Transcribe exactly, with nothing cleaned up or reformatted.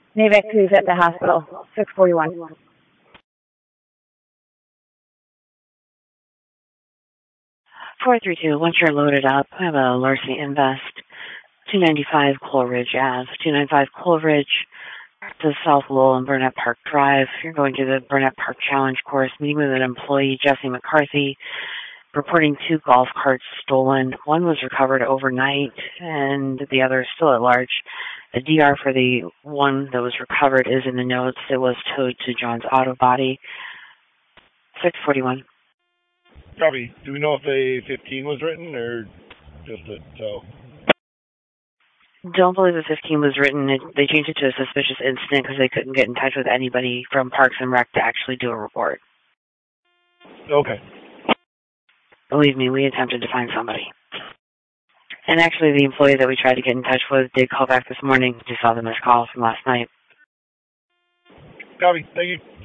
Navek two is at the hospital, six forty-one. four three two, once you're loaded up, I have a Larceny Invest, two ninety-five Coleridge Ave, two ninety-five Coleridge, to South Lowell and Burnett Park Drive. You're going to the Burnett Park Challenge course, meeting with an employee, Jesse McCarthy, reporting two golf carts stolen. One was recovered overnight, and the other is still at large. The D R for the one that was recovered is in the notes. It was towed to John's Auto Body. six forty-one. Copy. Do we know if a fifteen was written or just a tow? Don't believe the fifteen was written. It, they changed it to a suspicious incident because they couldn't get in touch with anybody from Parks and Rec to actually do a report. Okay. Believe me, we attempted to find somebody. And actually, the employee that we tried to get in touch with did call back this morning. Just saw the missed call from last night. Copy. Thank you.